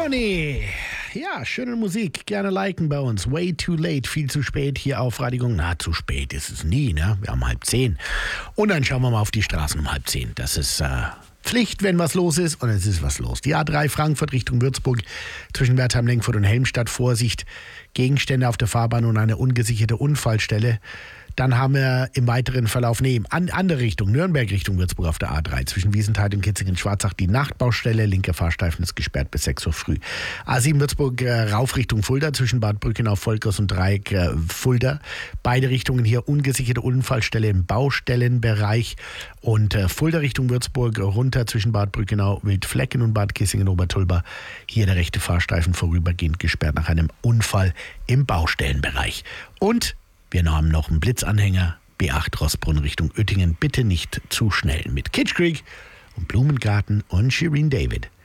Brownie. Ja, schöne Musik. Gerne liken bei uns. Way too late. Viel zu spät hier auf Radio. Na, zu spät ist es nie, ne? Wir haben 9:30. Und dann schauen wir mal auf die Straßen um 9:30. Das ist Pflicht, wenn was los ist. Und es ist was los. Die A3 Frankfurt Richtung Würzburg zwischen Wertheim, Lengfurt und Helmstadt. Vorsicht, Gegenstände auf der Fahrbahn und eine ungesicherte Unfallstelle. Dann haben wir im weiteren Verlauf, andere Richtung, Nürnberg Richtung Würzburg auf der A3. Zwischen Wiesenthal und Kitzingen-Schwarzach die Nachtbaustelle. Linker Fahrstreifen ist gesperrt bis 6 Uhr früh. A7 Würzburg rauf Richtung Fulda zwischen Bad Brückenau, Volkers und Dreieck Fulda. Beide Richtungen hier ungesicherte Unfallstelle im Baustellenbereich. Und Fulda Richtung Würzburg runter zwischen Bad Brückenau, Wildflecken und Bad Kissingen-Obertulba. Hier der rechte Fahrstreifen vorübergehend gesperrt nach einem Unfall im Baustellenbereich. Und wir haben noch einen Blitzanhänger, B8 Rossbrunn Richtung Oettingen. Bitte nicht zu schnell mit Kitsch Creek und Blumengarten und Shirin David.